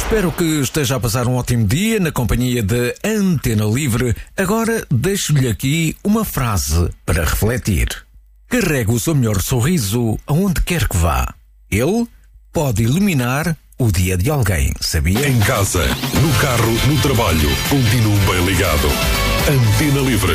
Espero que esteja a passar um ótimo dia na companhia da Antena Livre. Agora deixo-lhe aqui uma frase para refletir. Carregue o seu melhor sorriso aonde quer que vá. Ele pode iluminar o dia de alguém, sabia? Em casa, no carro, no trabalho, continue bem ligado. Antena Livre.